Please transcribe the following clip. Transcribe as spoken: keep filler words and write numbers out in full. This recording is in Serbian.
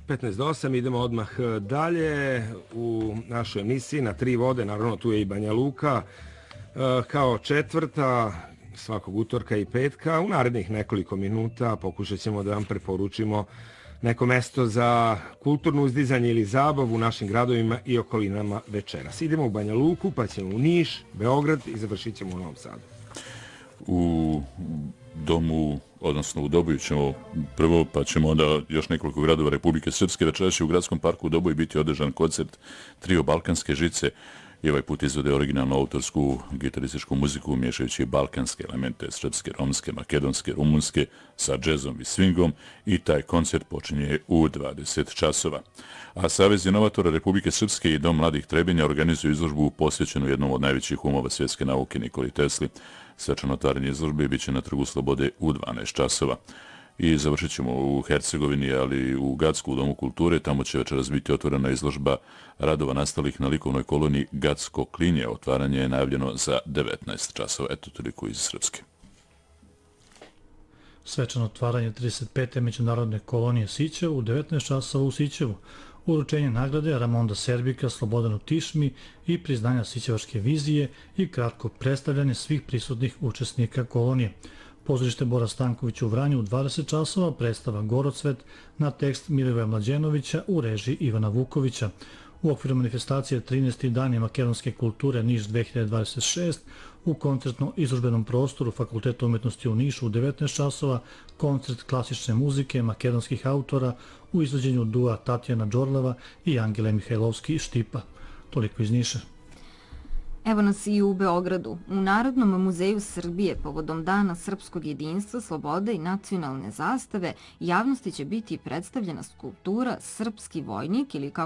petnaest do osam, idemo odmah dalje u našoj emisiji na tri vode, naravno tu je i Banja Luka, kao četvrta svakog utorka i petka. U narednih nekoliko minuta pokušat ćemo da vam preporučimo neko mesto za kulturno uzdizanje ili zabavu u našim gradovima i okolinama večeras. Idemo u Banja Luku, pa ćemo u Niš, Beograd i završit ćemo u Novom Sadu. U domu, odnosno u Doboju ćemo prvo, pa ćemo onda još nekoliko gradova Republike Srpske. Večeras će u gradskom parku u Doboju biti održan koncert trio Balkanske žice i ovaj put izvode originalnu autorsku gitarističku muziku miješajući balkanske elemente srpske, romske, makedonske, rumunske sa džezom i swingom i taj koncert počinje u dvadeset časova. A Savez inovatora Republike Srpske i Dom mladih Trebinja organizuju izložbu posvećenu jednom od najvećih umova svjetske nauke Nikoli Tesli. Svečano otvaranje izložbe bit će na Trgu Slobode u dvanaest časova. I završit ćemo u Hercegovini, ali u Gacku, u Domu kulture. Tamo će večeras biti otvorena izložba radova nastalih na likovnoj koloniji Gacko klinje. Otvaranje je najavljeno za devetnaest časova. Eto, toliko iz Srpske. Svečano otvaranje trideset pete međunarodne kolonije Sićevo u devetnaest časova u Sićevu. Uručenje nagrade Ramonda Serbika, Slobodanu Tišmi i priznanja Sićevačke vizije i kratko predstavljanje svih prisutnih učesnika kolonije. Pozorište Bora Stanković u Vranju u dvadeset časova, predstava Gorocvet na tekst Milivoja Mlađenovića u režiji Ivana Vukovića. U okviru manifestacije trinaesti dani makedonske kulture Niš dve hiljade dvadeset šest u koncertno izložbenom prostoru Fakulteta umjetnosti u Nišu u devetnaest časova koncert klasične muzike makedonskih autora u izvođenju dua Tatjana Đorleva i Angele Mihajlovski Štipa. Toliko iz Niša. Evo nas i u Beogradu. U Narodnom muzeju Srbije povodom Dana srpskog jedinstva, slobode i nacionalne zastave javnosti će biti predstavljena skulptura Srpski vojnik ili kako